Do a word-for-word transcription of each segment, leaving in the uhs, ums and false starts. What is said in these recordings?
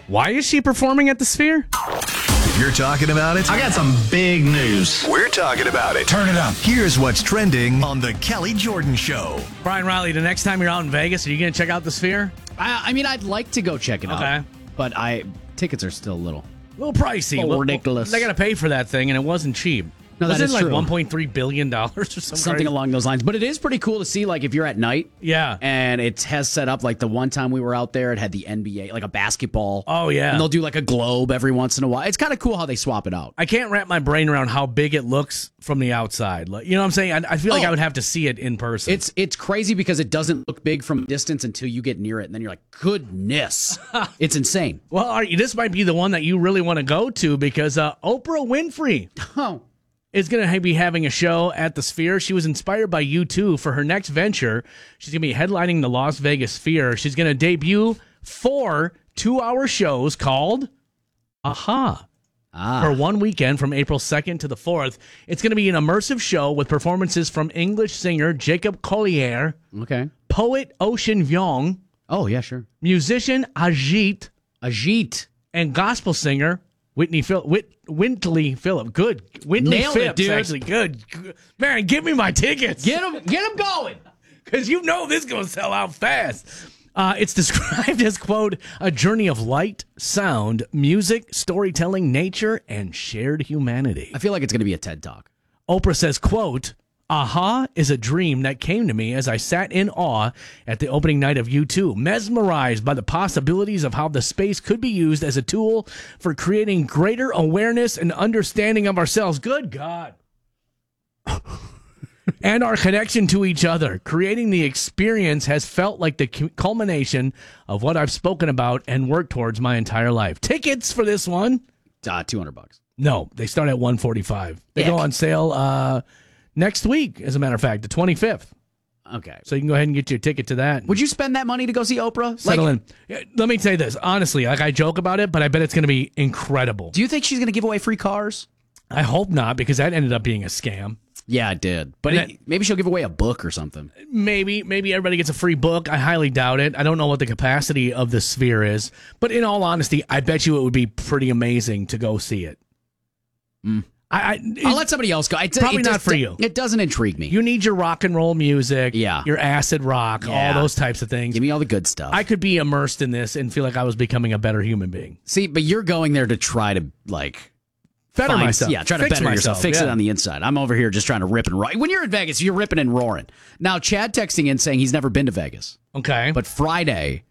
Why is she performing at the Sphere? If you're talking about it, I got some big news. we're talking about it. Turn it up. Here's what's trending on the Kelly Jordan Show. Brian Riley, the next time you're out in Vegas, are you going to check out the Sphere? I, I mean, I'd like to go check it Okay. out, but I tickets are still a little. A little pricey. Oh, Well, ridiculous. They got to pay for that thing, and it wasn't cheap. No, that was it is like true. one point three billion dollars or something? Something crazy? along those lines. But it is pretty cool to see, like, if you're at night. Yeah. And it has set up, like, the one time we were out there, it had the N B A, like a basketball. Oh, yeah. And they'll do, like, a globe every once in a while. It's kind of cool how they swap it out. I can't wrap my brain around how big it looks from the outside. Like, you know what I'm saying? I, I feel like Oh. I would have to see it in person. It's it's crazy because it doesn't look big from a distance until you get near it, and then you're like, goodness. It's insane. Well, all right, this might be the one that you really want to go to because uh, Oprah Winfrey Oh. is going to be having a show at the Sphere. She was inspired by U two for her next venture. She's going to be headlining the Las Vegas Sphere. She's going to debut four two-hour shows called Aha. Ah. For one weekend from April second to the fourth. It's going to be an immersive show with performances from English singer Jacob Collier, Okay. poet Ocean Vuong, Oh, yeah, sure. musician Ajit, Ajit. and gospel singer Whitney Phil Whit Wintley Phillip. Good. Wintley Nailed it, Phipps, dude. actually. Good. Good. Man, give me my tickets. Get him, get him going. Because you know this is going to sell out fast. Uh, it's described as, quote, a journey of light, sound, music, storytelling, nature, and shared humanity. I feel like it's going to be a TED Talk. Oprah says, quote, Aha is a dream that came to me as I sat in awe at the opening night of U two, mesmerized by the possibilities of how the space could be used as a tool for creating greater awareness and understanding of ourselves. Good God. And our connection to each other. Creating the experience has felt like the cu- culmination of what I've spoken about and worked towards my entire life. Tickets for this one? Uh, two hundred bucks. No, they start at one forty-five. They Ick. go on sale uh, next week, as a matter of fact, the twenty-fifth. Okay. So you can go ahead and get your ticket to that. Would you spend that money to go see Oprah? Settle Like, in. Yeah, let me say this. Honestly, like I joke about it, but I bet it's going to be incredible. do you think she's going to give away free cars? I hope not, because that ended up being a scam. Yeah, it did. But And it, maybe she'll give away a book or something. Maybe, maybe everybody gets a free book. I highly doubt it. I don't know what the capacity of the Sphere is, but in all honesty, I bet you it would be pretty amazing to go see it. Mm. I, I I'll let somebody else go. I t- Probably it not just- for you. It doesn't intrigue me. You need your rock and roll music, Yeah. your acid rock, Yeah. all those types of things. Give me all the good stuff. I could be immersed in this and feel like I was becoming a better human being. See, but you're going there to try to, like... Better find- myself. Yeah, try to Fix better yourself. myself, Fix it yeah. on the inside. I'm over here just trying to rip and roll. When you're in Vegas, you're ripping and roaring. Now, Chad texting in saying he's never been to Vegas. Okay. But Friday,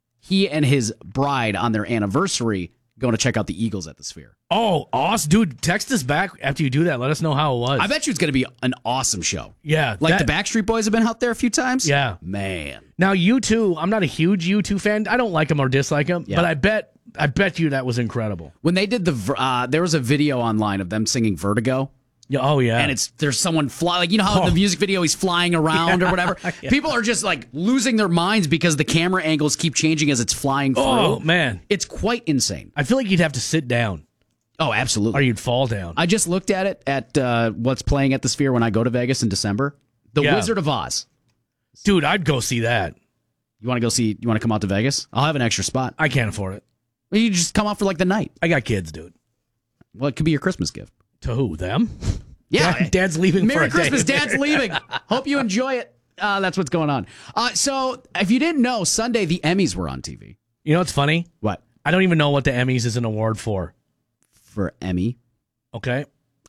he and his bride on their anniversary going to check out the Eagles at the Sphere. Oh, awesome. Dude, text us back after you do that. Let us know how it was. I bet you it's going to be an awesome show. Yeah. Like that- the Backstreet Boys have been out there a few times? Yeah. Man. Now, U two, I'm not a huge U two fan. I don't like them or dislike them, Yeah. but I bet I bet you that was incredible. When they did the, ver- uh, there was a video online of them singing Vertigo. Yeah, oh, yeah. And it's there's someone fly like you know how in the Oh. music video he's flying around or whatever. Yeah. People are just like losing their minds because the camera angles keep changing as it's flying through. Oh, man. It's quite insane. I feel like you'd have to sit down Oh, absolutely. or you'd fall down. I just looked at it at uh, what's playing at the Sphere when I go to Vegas in December. The Yeah. Wizard of Oz. Dude, I'd go see that. You want to go see? You want to come out to Vegas? I'll have an extra spot. I can't afford it. Well, you just come out for like the night. I got kids, dude. Well, it could be your Christmas gift. To who? Them? Yeah, Dad- Dad's leaving for Merry a day. Christmas. Dad's leaving. Hope you enjoy it. Uh, that's what's going on. Uh, so, if you didn't know, Sunday the Emmys were on T V. You know what's funny? What I don't even know what the Emmys is an award for. for Emmy? Okay?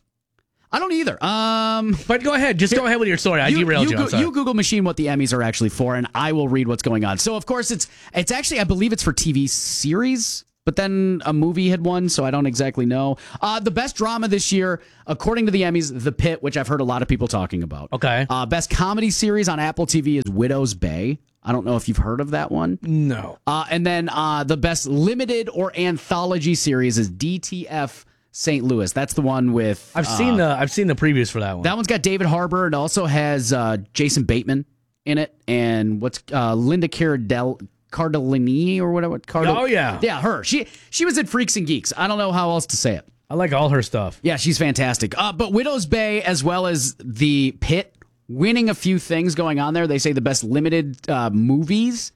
I don't either. Um, But go ahead. Just go ahead with your story. I you, derailed you. you, I'm go- sorry. you Google machine what the Emmys are actually for, and I will read what's going on. So, of course, it's it's actually I believe it's for T V series, but then a movie had won, so I don't exactly know. Uh, the best drama this year, according to the Emmys, The Pit, which I've heard a lot of people talking about. Okay. Uh, best comedy series on Apple T V is Widow's Bay. I don't know if you've heard of that one. No. Uh, and then uh, the best limited or anthology series is D T F Saint Louis. That's the one with I've uh, seen the I've seen the previews for that one. that one's got David Harbour. It also has uh, Jason Bateman in it, and what's uh, Linda Cardell Cardellini or whatever. Cardell- Oh, yeah. yeah, her. She she was in Freaks and Geeks. I don't know how else to say it. I like all her stuff. Yeah, she's fantastic. Uh, but Widow's Bay, as well as The Pit, winning a few things going on there. They say the best limited uh, movies.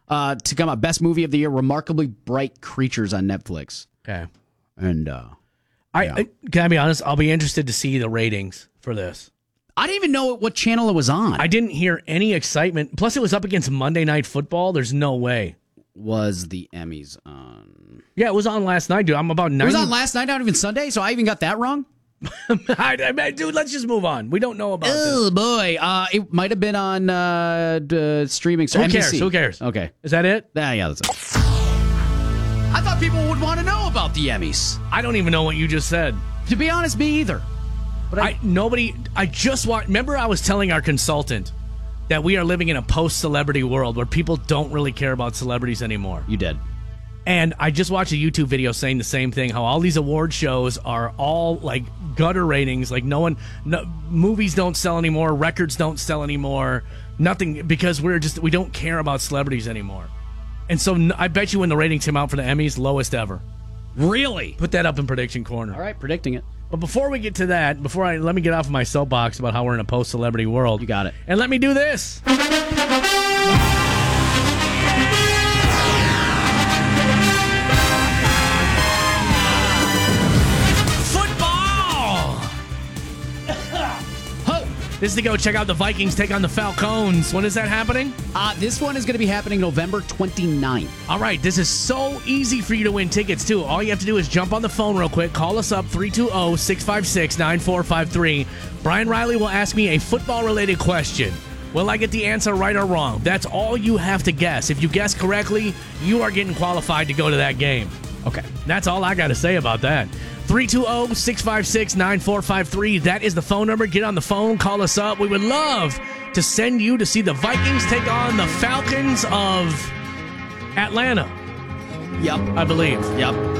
uh, to come out. Best movie of the year, Remarkably Bright Creatures on Netflix. Okay. And uh, I, yeah. I can I be honest? I'll be interested to see the ratings for this. I didn't even know what channel it was on. I didn't hear any excitement. Plus, it was up against Monday Night Football. There's no way. Was the Emmys on? Yeah, it was on last night, dude. I'm about ninety. It was on last night, not even Sunday, so I even got that wrong? I, I, dude, let's just move on. We don't know about Oh, this. boy. Uh, it might have been on uh, d- streaming. Who N B C. cares? Who cares? Okay. Is that it? Yeah, yeah, that's it. I thought people would want to know about the Emmys. I don't even know what you just said. To be honest, me either. But I, I nobody. I just watched. Remember, I was telling our consultant that we are living in a post-celebrity world where people don't really care about celebrities anymore. You did. And I just watched a YouTube video saying the same thing, how all these award shows are all like gutter ratings. Like no one, no, movies don't sell anymore, records don't sell anymore, nothing, because we're just, we don't care about celebrities anymore. And so I bet you when the ratings come out for the Emmys, lowest ever. Really? Put that up in prediction corner. All right, predicting it. But before we get to that, before I, let me get off of my soapbox about how we're in a post-celebrity world. You got it. And let me do this. This is to go check out the Vikings take on the Falcons. When is that happening? Uh, this one is going to be happening November twenty-ninth. All right, this is so easy for you to win tickets, too. All you have to do is jump on the phone real quick. Call us up, three two zero, six five six, nine four five three. Brian Riley will ask me a football-related question. Will I get the answer right or wrong? That's all you have to guess. If you guess correctly, you are getting qualified to go to that game. Okay. That's all I got to say about that. three two zero, six five six, nine four five three. That is the phone number. Get on the phone. Call us up. We would love to send you to see the Vikings take on the Falcons of Atlanta. Yep. I believe. Yep.